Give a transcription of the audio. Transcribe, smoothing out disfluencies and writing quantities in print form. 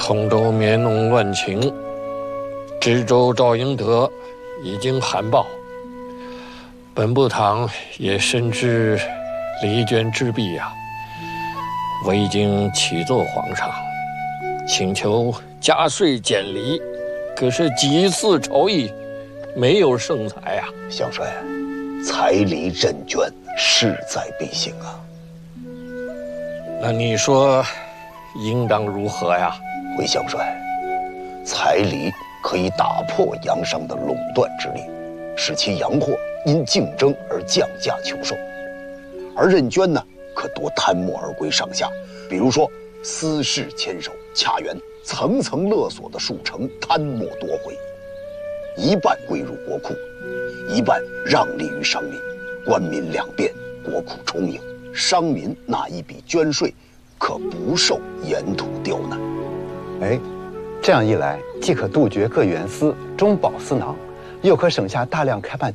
通州灭农乱情，知州赵英德已经函报，本部堂也深知离间之弊呀，我已经启奏皇上，请求加税减离，可是几次朝议，没有圣裁呀。 相帅，财离赈捐，势在必行啊。 那你说，应当如何呀？ 回相帅，财离可以打破洋商的垄断之力，使其洋货因竞争而降价求售；而任捐呢，可夺贪墨而归上下。比如说，私事牵手，恰缘层层勒索的数成贪墨夺回，一半归入国库，一半让利于商民，官民两便，国库充盈。商民纳一笔捐税，可不受盐土刁难。 哎，这样一来，既可杜绝各园司中饱私囊，又可省下大量开办